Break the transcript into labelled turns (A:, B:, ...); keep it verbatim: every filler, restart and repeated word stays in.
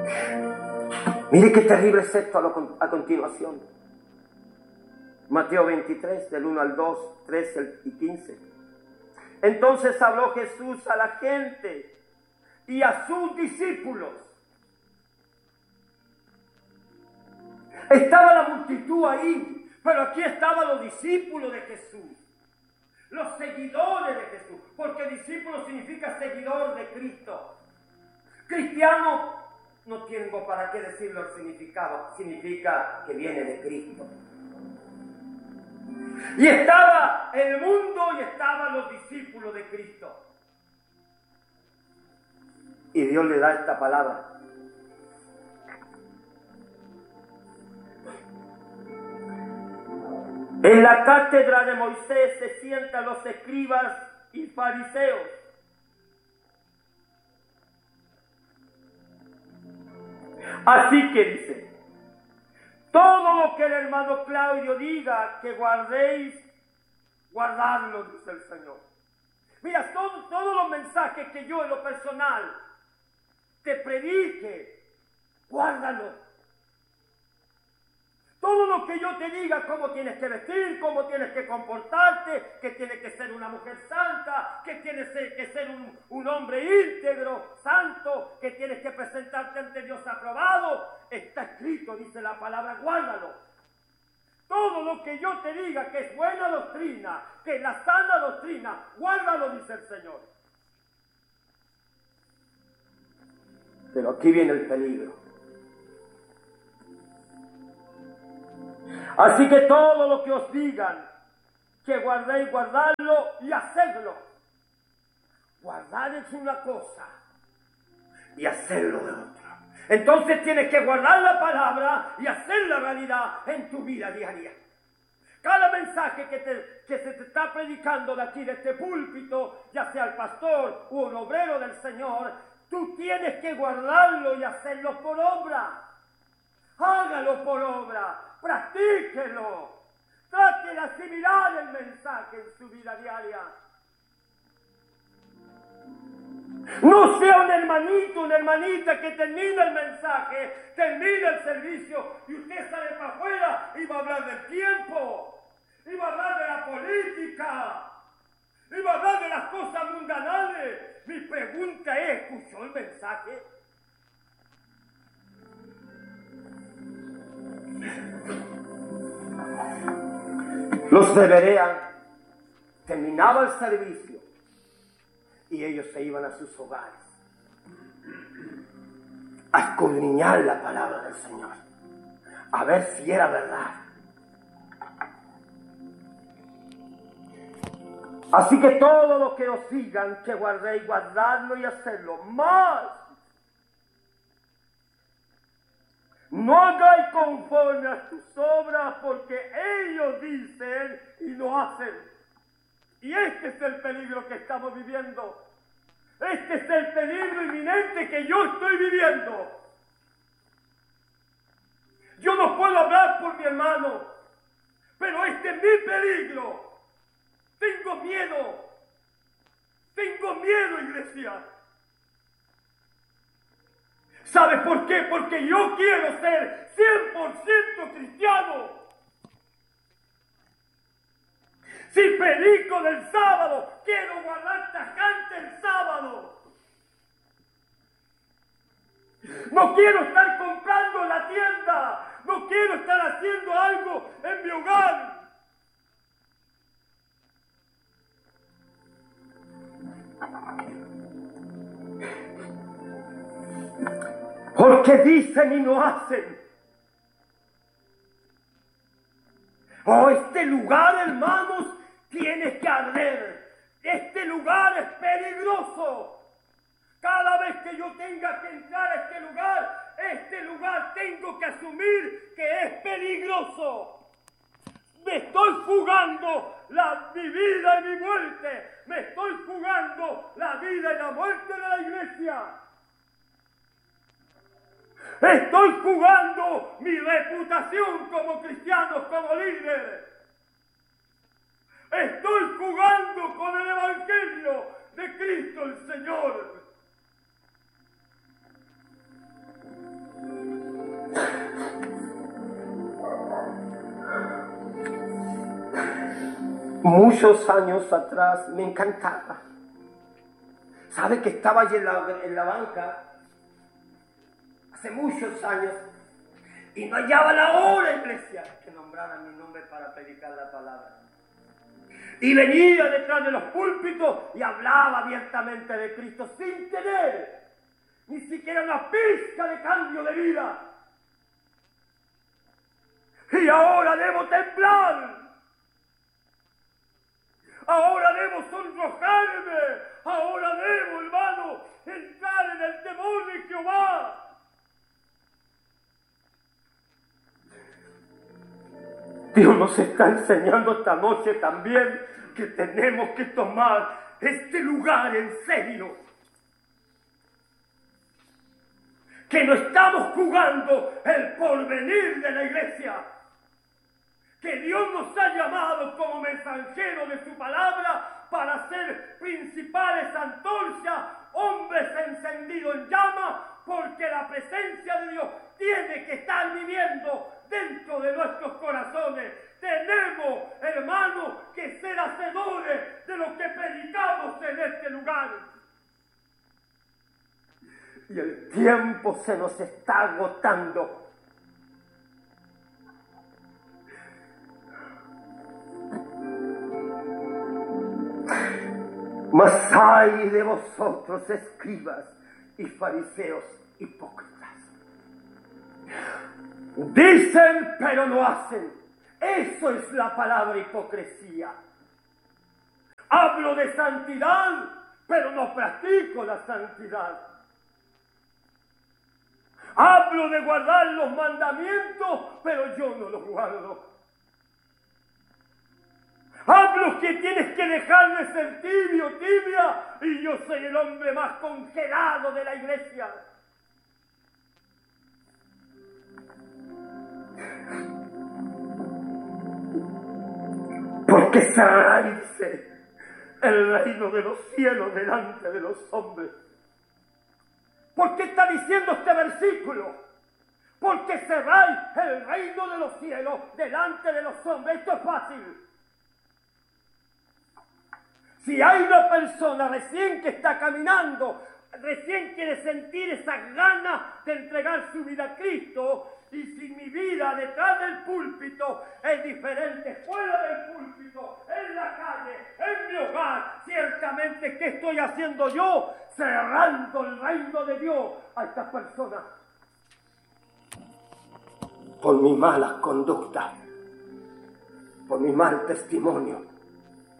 A: Mire qué terrible es esto a, lo, a continuación. Mateo veintitrés, del uno al dos, trece y quince. Entonces habló Jesús a la gente y a sus discípulos. Estaba la multitud ahí, pero aquí estaban los discípulos de Jesús, los seguidores de Jesús, porque discípulo significa seguidor de Cristo. Cristiano, no tengo para qué decirlo el significado, significa que viene de Cristo. Y estaba el mundo y estaban los discípulos de Cristo. Y Dios le da esta palabra. En la cátedra de Moisés se sientan los escribas y fariseos. Así que dice, todo lo que el hermano Claudio diga que guardéis, guardadlo, dice el Señor. Mira, todo, todos los mensajes que yo en lo personal te predique, guárdalo. Todo lo que yo te diga, cómo tienes que vestir, cómo tienes que comportarte, que tienes que ser una mujer santa, que tienes que ser un, un hombre íntegro, santo, que tienes que presentarte ante Dios aprobado, está escrito, dice la palabra, guárdalo. Todo lo que yo te diga que es buena doctrina, que es la sana doctrina, guárdalo, dice el Señor. Pero aquí viene el peligro. Así que todo lo que os digan, que guardéis, guardadlo y hacedlo. Guardar es una cosa y hacerlo de otra. Entonces tienes que guardar la palabra y hacer la realidad en tu vida diaria. Cada mensaje que, te, que se te está predicando de aquí, de este púlpito, ya sea el pastor o un obrero del Señor, tú tienes que guardarlo y hacerlo por obra. Hágalo por obra. Practíquelo. Trate de asimilar el mensaje en su vida diaria. No sea un hermanito, una hermanita que termina el mensaje, termina el servicio y usted sale para afuera y va a hablar del tiempo, y va a hablar de la política, y va a hablar de las cosas mundanales. Mi pregunta es, ¿escuchó el mensaje? Los de Berea terminaba el servicio y ellos se iban a sus hogares a escudriñar la palabra del Señor, a ver si era verdad. Así que todo lo que os digan que guardéis, guardadlo y hacedlo. Más no hagáis conforme a tus obras, porque ellos dicen y no hacen. Y este es el peligro que estamos viviendo. Este es el peligro inminente que yo estoy viviendo. Yo no puedo hablar por mi hermano, pero este es mi peligro. Tengo miedo. Tengo miedo, iglesia. ¿Sabes por qué? Porque yo quiero ser cien por ciento cristiano. Si predico del sábado, quiero guardar tajante el sábado. No quiero estar comprando en la tienda. No quiero estar haciendo algo en mi hogar. Porque dicen y no hacen. Oh, este lugar, hermanos, tiene que arder. Este lugar es peligroso. Cada vez que yo tenga que entrar a este lugar, este lugar tengo que asumir que es peligroso. Me estoy jugando la, mi vida y mi muerte. Me estoy jugando la vida y la muerte de la iglesia. Estoy jugando mi reputación como cristiano, como líder. Estoy jugando con el Evangelio de Cristo el Señor. muchos años atrás me encantaba. ¿Sabe que estaba allí en la, en la banca hace muchos años y no hallaba la hora, iglesia, que nombraran mi nombre para predicar la palabra? Y venía detrás de los púlpitos y hablaba abiertamente de Cristo sin tener ni siquiera una pizca de cambio de vida. Y ahora debo temblar. Ahora debo sonrojarme. Ahora debo, hermano, entrar en el temor de Jehová. Dios nos está enseñando esta noche también que tenemos que tomar este lugar en serio. Que no estamos jugando el porvenir de la iglesia. Que Dios nos ha llamado como mensajeros de su palabra para ser principales antorchas, hombres encendidos en llama, porque la presencia de Dios tiene que estar viviendo dentro de nuestros corazones. Tenemos, hermanos, que ser hacedores de lo que predicamos en este lugar. Y el tiempo se nos está agotando. Mas ay de vosotros, escribas y fariseos hipócritas. Dicen, pero no hacen. Eso es la palabra hipocresía. Hablo de santidad, pero no practico la santidad. Hablo de guardar los mandamientos, pero yo no los guardo. Hablo que tienes que dejar de ser tibio, tibia, y yo soy el hombre más congelado de la iglesia. Porque cerráis el reino de los cielos delante de los hombres. ¿Por qué está diciendo este versículo? Porque cerráis el reino de los cielos delante de los hombres. Esto es fácil. Si hay una persona recién que está caminando, recién quiere sentir esas ganas de entregar su vida a Cristo, y si mi vida detrás del púlpito es diferente, fuera del púlpito, en la calle, en mi hogar, ciertamente, ¿qué estoy haciendo yo? Cerrando el reino de Dios a estas personas. Por mi mala conducta, por mi mal testimonio.